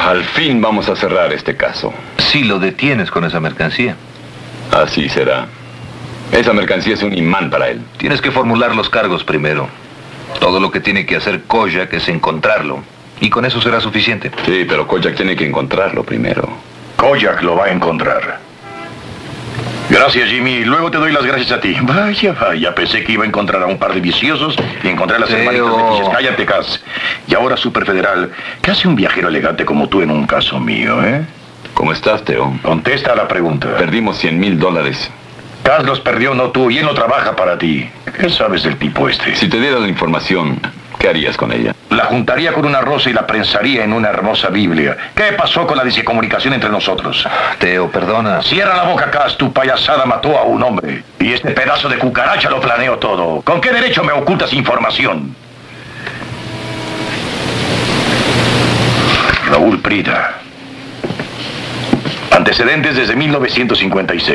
Al fin vamos a cerrar este caso. Si lo detienes con esa mercancía. Así será. Esa mercancía es un imán para él. Tienes que formular los cargos primero. Todo lo que tiene que hacer Kojak es encontrarlo. Y con eso será suficiente. Sí, pero Kojak tiene que encontrarlo primero. Kojak lo va a encontrar. Gracias, Jimmy. Luego te doy las gracias a ti. Vaya, vaya. Pensé que iba a encontrar a un par de viciosos y encontrar a las hermanitas de Fishes. Cállate, Cass. Y ahora, Superfederal, ¿qué hace un viajero elegante como tú en un caso mío, eh? ¿Cómo estás, Teo? Contesta a la pregunta. Perdimos $100,000. Cass los perdió, no tú, y él no trabaja para ti. ¿Qué sabes del tipo este? Si te diera la información, ¿qué harías con ella? La juntaría con una rosa y la prensaría en una hermosa Biblia. ¿Qué pasó con la comunicación entre nosotros? Teo, perdona. Cierra la boca, Cass. Tu payasada mató a un hombre. Y este pedazo de cucaracha lo planeó todo. ¿Con qué derecho me ocultas información? Raúl Prida. Antecedentes desde 1956.